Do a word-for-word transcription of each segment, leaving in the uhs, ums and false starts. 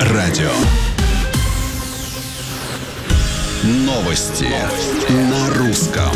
радио. Новости на русском.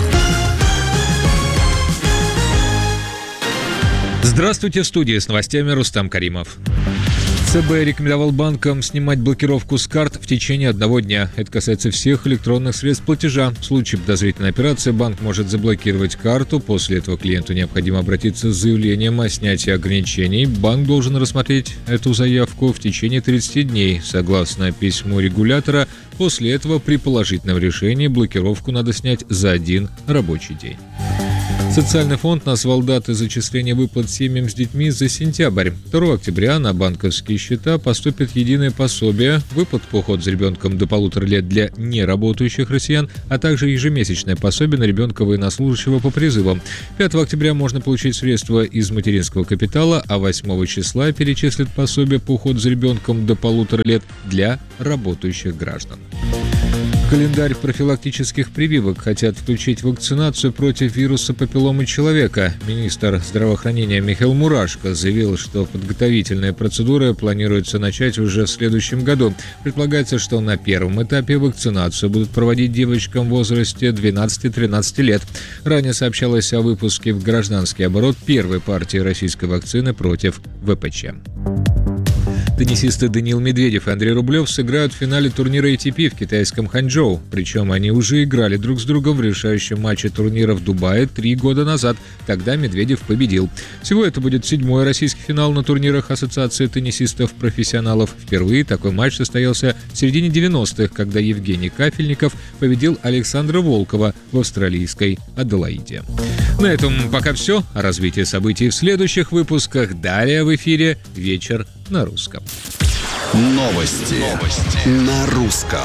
Здравствуйте, в студии с новостями Рустам Каримов. ЦБ рекомендовал банкам снимать блокировку с карт в течение одного дня. Это касается всех электронных средств платежа. В случае подозрительной операции банк может заблокировать карту. После этого клиенту необходимо обратиться с заявлением о снятии ограничений. Банк должен рассмотреть эту заявку в течение тридцати дней. Согласно письму регулятора, после этого при положительном решении блокировку надо снять за один рабочий день. Социальный фонд назвал даты зачисления выплат семьям с детьми за сентябрь. второго октября на банковские счета поступит единое пособие, выплат по уходу за ребенком до полутора лет для неработающих россиян, а также ежемесячное пособие на ребенка военнослужащего по призывам. пятого октября можно получить средства из материнского капитала, а восьмого числа перечислят пособие по уходу за ребенком до полутора лет для работающих граждан. В календарь профилактических прививок хотят включить вакцинацию против вируса папилломы человека. Министр здравоохранения Михаил Мурашко заявил, что подготовительные процедуры планируется начать уже в следующем году. Предполагается, что на первом этапе вакцинацию будут проводить девочкам в возрасте двенадцати-тринадцати лет. Ранее сообщалось о выпуске в гражданский оборот первой партии российской вакцины против ВПЧ. Теннисисты Даниил Медведев и Андрей Рублев сыграют в финале турнира эй ти пи в китайском Ханчжоу. Причем они уже играли друг с другом в решающем матче турнира в Дубае три года назад. Тогда Медведев победил. Всего это будет седьмой российский финал на турнирах Ассоциации теннисистов-профессионалов. Впервые такой матч состоялся в середине девяностых, когда Евгений Кафельников победил Александра Волкова в австралийской Аделаиде. На этом пока все. О развитии событий в следующих выпусках. Далее в эфире «Вечер на русском». Новости, Новости. на русском.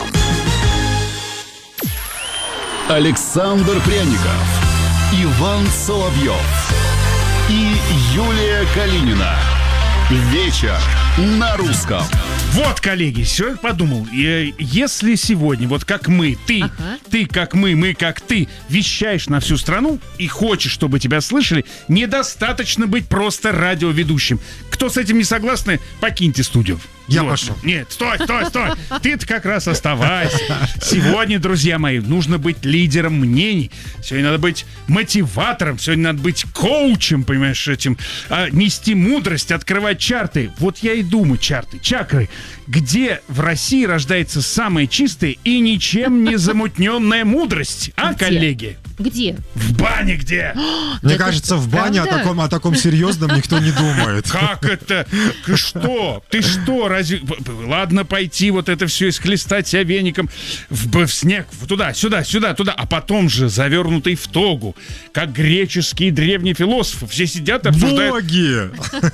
Александр Пряников, Иван Соловьев и Юлия Калинина. Вечер на русском. Вот, коллеги, все подумал, если сегодня, вот как мы, ты, ага. ты как мы, мы как ты, вещаешь на всю страну и хочешь, чтобы тебя слышали, недостаточно быть просто радиоведущим. Кто с этим не согласны, покиньте студию. Я вот. пошел. Нет, стой, стой, стой. Ты-то как раз оставайся. Сегодня, друзья мои, нужно быть лидером мнений. Сегодня надо быть мотиватором. Сегодня надо быть коучем, понимаешь, этим. А, нести мудрость, открывать чарты. Вот я и думаю, чарты, чакры. Где в России рождается самая чистая и ничем не замутненная мудрость? А, где? Коллеги? Где? В бане где? Мне это кажется, в бане о таком, о таком серьезном никто не думает. Как это? Ты что? Ты что? Разве... Ладно пойти вот это все исхлестать себя веником в, в снег, туда, сюда, сюда, туда, а потом же завернутый в тогу, как греческие древние философы. Все сидят и обсуждают... Боги!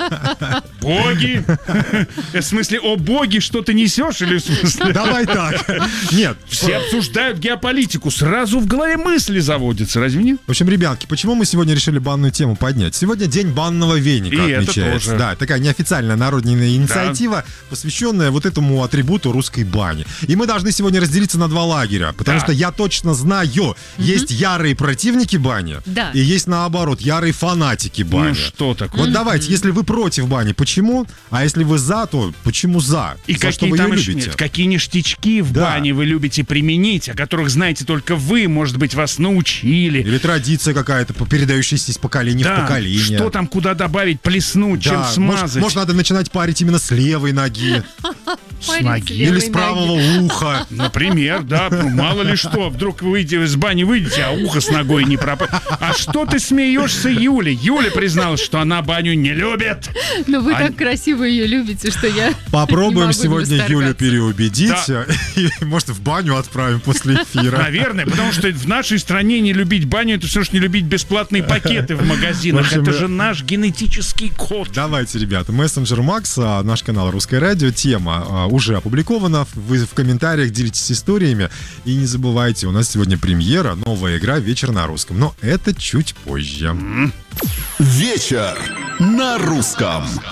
Боги? В смысле, о боги, что ты несешь? Или в смысле... Давай так. Нет. Все обсуждают геополитику, сразу в голове мысли заводятся, разве нет? В общем, ребятки, почему мы сегодня решили банную тему поднять? Сегодня день банного веника и отмечается. Это тоже. Да, такая неофициальная народная инициатива, да, посвященная вот этому атрибуту русской бани. И мы должны сегодня разделиться на два лагеря, потому да. что я точно знаю, mm-hmm. есть ярые противники бани, да. и есть, наоборот, ярые фанатики бани. Ну что такое? Вот mm-hmm. давайте, если вы против бани, почему? А если вы за, то почему за? И за какие что вы там ее еще, любите? Нет, какие ништячки в да. бане вы любите применить, о которых знаете только вы, может быть, вас научили. Или традиция какая-то, передающаяся из поколения да. в поколение. Что там, куда добавить, плеснуть, да. чем смазать. Может, может, надо начинать парить именно с левой ноги. С ноги. Или с правого уха. Например, да, ну, мало ли что. Вдруг вы выйдете из бани, выйдете, а ухо с ногой не пропадет. А что ты смеешься, Юля? Юля призналась, что она баню не любит. Ну вы а... так красиво ее любите, что я Попробуем не сегодня Юлю переубедить. Да. И, может, в баню отправим после эфира. Наверное, потому что в нашей стране не любить баню — это все, что не любить бесплатные пакеты в магазинах. В общем, это же наш генетический код. Давайте, ребята, мессенджер Макс, наш канал Русское радио, тема уже опубликована. Вы в комментариях делитесь историями. И не забывайте, у нас сегодня премьера, новая игра «Вечер на русском». Но это чуть позже. Вечер на русском.